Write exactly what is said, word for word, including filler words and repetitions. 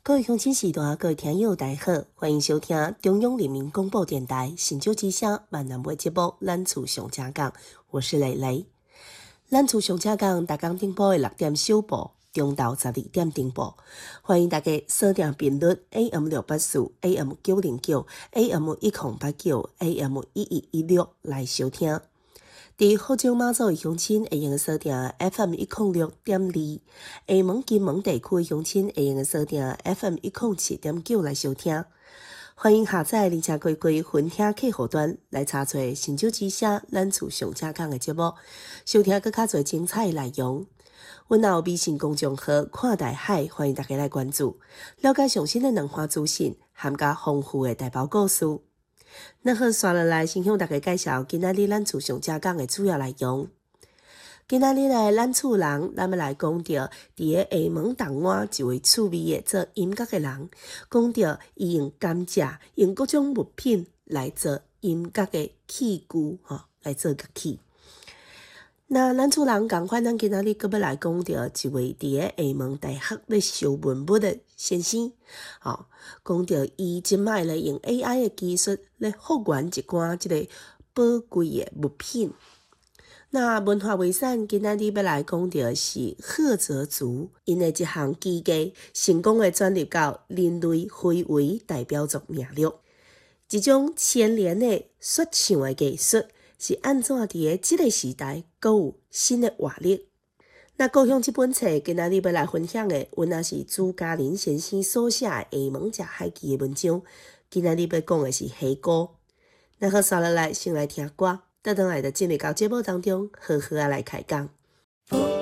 各位乡亲时代，各位听友大家好，欢迎收听中央人民广播电台新竹之声闽南话节目《咱厝上正港》，我是蕾蕾。咱厝上正港，逐工顶播的六点首播，中昼十二点顶播，欢迎大家锁定频率 A M 六八四、A M 九零九、A M 一零八九、A M 一一一六来收听。伫福州马祖的乡亲会用锁定 F M 一零六点二，厦门、金门地区的乡亲会用锁定 F M 一零七点九来收听。欢迎下载而且开开分听客户端来查找新竹之声咱厝上正港的节目，收听更较侪精彩的内容。阮也有微信公众号看大海，欢迎大家来关注，了解上新的两岸资讯，含甲丰富的台胞故事。那好，刷落来先向大家介绍今仔日咱厝上正港的主要内容。今仔日的咱厝人，咱要来讲到伫个厦门东湾一位趣味的做音乐的人，讲到伊用甘蔗、用各种物品来做音乐的器具，吼，来做乐器。那咱厝人共款，咱今仔日阁要来讲到一位伫个厦门大学咧修文物的先生，吼，讲到伊即摆咧用 A I 的技术咧复原一寡即个宝贵的物品。那文化遗产今仔日要来讲到是赫哲族，因的一项机器成功的转入到人类非遗代表作名录，一种千年的说唱的艺术。是安怎伫个即个时代，阁有新的活力？那高雄即本册今仔日要来分享的，阮也是朱家林先生所写的《厦门食海记》的文章。今仔日要讲的是虾膏。那好，刷落来先来听歌，倒转来就进入到节目当中，好好啊来开讲。